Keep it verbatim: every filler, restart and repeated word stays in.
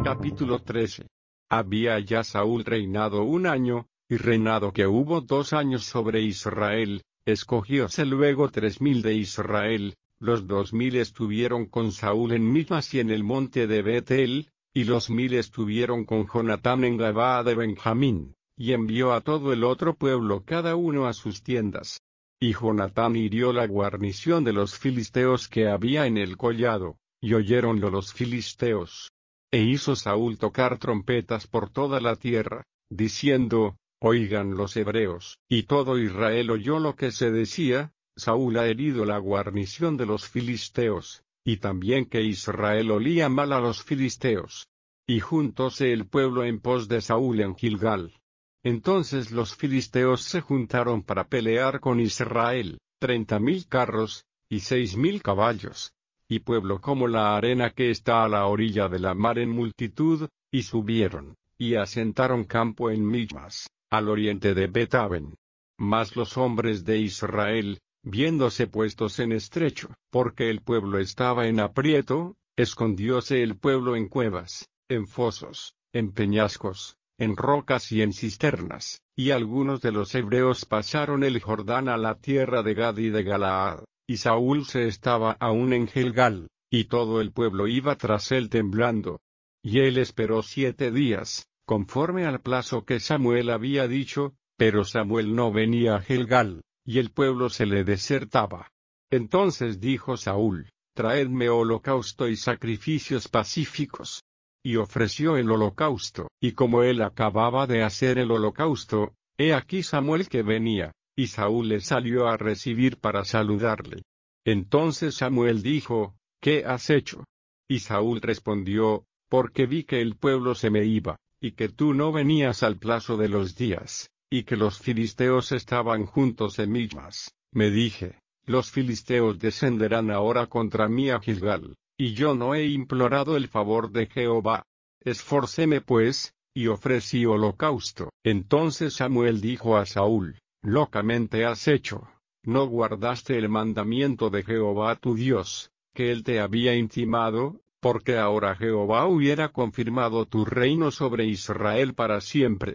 Capítulo trece. Había ya Saúl reinado un año, y reinado que hubo dos años sobre Israel, escogióse luego tres mil de Israel, los dos mil estuvieron con Saúl en Michmas y en el monte de Betel, y los mil estuvieron con Jonatán en Gabaa de Benjamín, y envió a todo el otro pueblo cada uno a sus tiendas. Y Jonatán hirió la guarnición de los filisteos que había en el collado, y oyéronlo los filisteos. E hizo Saúl tocar trompetas por toda la tierra, diciendo, oigan los hebreos. Y todo Israel oyó lo que se decía, Saúl ha herido la guarnición de los filisteos, y también que Israel olía mal a los filisteos. Y juntóse el pueblo en pos de Saúl en Gilgal. Entonces los filisteos se juntaron para pelear con Israel, treinta mil carros, y seis mil caballos, y pueblo como la arena que está a la orilla de la mar en multitud, y subieron, y asentaron campo en Michmas, al oriente de Bet-aven. Mas los hombres de Israel, viéndose puestos en estrecho, porque el pueblo estaba en aprieto, escondióse el pueblo en cuevas, en fosos, en peñascos, en rocas y en cisternas, y algunos de los hebreos pasaron el Jordán a la tierra de Gad y de Galaad, y Saúl se estaba aún en Gilgal, y todo el pueblo iba tras él temblando. Y él esperó siete días, conforme al plazo que Samuel había dicho, pero Samuel no venía a Gilgal, y el pueblo se le desertaba. Entonces dijo Saúl, traedme holocausto y sacrificios pacíficos. Y ofreció el holocausto, y como él acababa de hacer el holocausto, he aquí Samuel que venía, y Saúl le salió a recibir para saludarle. Entonces Samuel dijo, ¿qué has hecho? Y Saúl respondió, porque vi que el pueblo se me iba, y que tú no venías al plazo de los días, y que los filisteos estaban juntos en Michmas. Me dije, los filisteos descenderán ahora contra mí a Gilgal. Y yo no he implorado el favor de Jehová. Esforcéme pues, y ofrecí holocausto. Entonces Samuel dijo a Saúl, locamente has hecho, no guardaste el mandamiento de Jehová tu Dios, que él te había intimado, porque ahora Jehová hubiera confirmado tu reino sobre Israel para siempre.